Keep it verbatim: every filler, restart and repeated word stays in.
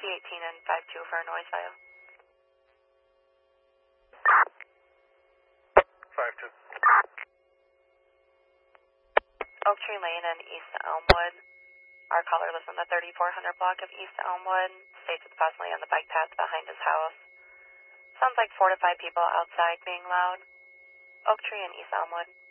eighteen and five two for a noise file. five two. Oak Tree Lane and East Elmwood. Our caller lives on the thirty-four hundred block of East Elmwood. States it's possibly on the bike path behind his house. Sounds like four to five people outside being loud. Oak Tree and East Elmwood.